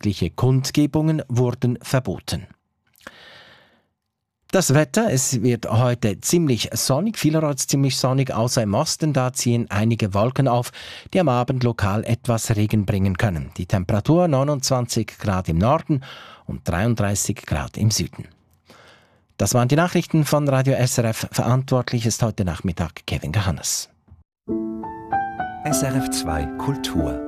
öffentliche Kundgebungen wurden verboten. Das Wetter, es wird heute ziemlich sonnig, vielerorts ziemlich sonnig, außer im Osten, da ziehen einige Wolken auf, die am Abend lokal etwas Regen bringen können. Die Temperatur 29 Grad im Norden und 33 Grad im Süden. Das waren die Nachrichten von Radio SRF. Verantwortlich ist heute Nachmittag Kevin Gehannes. SRF 2 Kultur.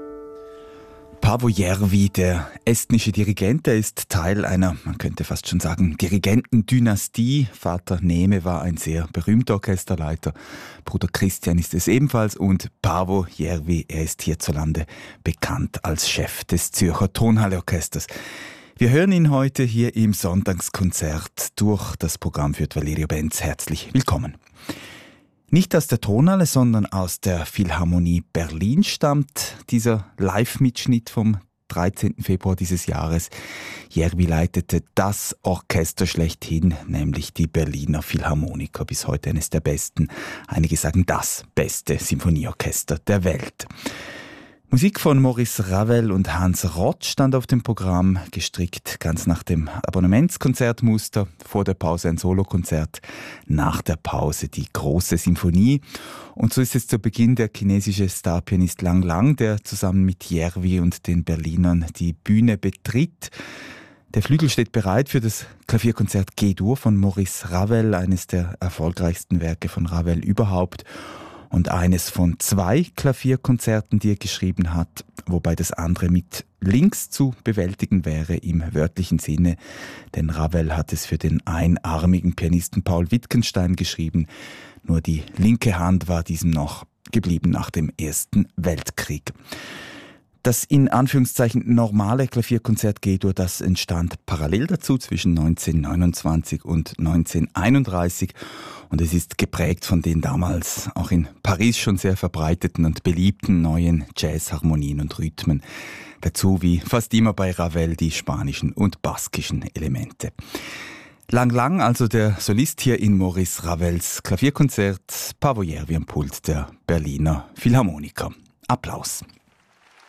Paavo Järvi, der estnische Dirigent, der ist Teil einer, man könnte fast schon sagen, Dirigentendynastie. Vater Neeme war ein sehr berühmter Orchesterleiter, Bruder Christian ist es ebenfalls und Paavo Järvi, er ist hierzulande bekannt als Chef des Zürcher Tonhalleorchesters. Wir hören ihn heute hier im Sonntagskonzert. Durch das Programm führt Valerio Benz. Herzlich willkommen. Nicht aus der Tonhalle, sondern aus der Philharmonie Berlin stammt dieser Live-Mitschnitt vom 13. Februar dieses Jahres. Järvi leitete das Orchester schlechthin, nämlich die Berliner Philharmoniker, bis heute eines der besten, einige sagen das beste Symphonieorchester der Welt. Musik von Maurice Ravel und Hans Rott stand auf dem Programm, gestrickt ganz nach dem Abonnementskonzertmuster. Vor der Pause ein Solokonzert, nach der Pause die große Symphonie. Und so ist es zu Beginn der chinesische Starpianist Lang Lang, der zusammen mit Järvi und den Berlinern die Bühne betritt. Der Flügel steht bereit für das Klavierkonzert G-Dur von Maurice Ravel, eines der erfolgreichsten Werke von Ravel überhaupt. Und eines von 2 Klavierkonzerten, die er geschrieben hat, wobei das andere mit links zu bewältigen wäre im wörtlichen Sinne, denn Ravel hat es für den einarmigen Pianisten Paul Wittgenstein geschrieben. Nur die linke Hand war diesem noch geblieben nach dem Ersten Weltkrieg. Das in Anführungszeichen normale Klavierkonzert G-Dur, das entstand parallel dazu zwischen 1929 und 1931 und es ist geprägt von den damals auch in Paris schon sehr verbreiteten und beliebten neuen Jazzharmonien und Rhythmen. Dazu wie fast immer bei Ravel die spanischen und baskischen Elemente. Lang Lang, also der Solist hier in Maurice Ravels Klavierkonzert, Paavo Järvi am Pult der Berliner Philharmoniker. Applaus.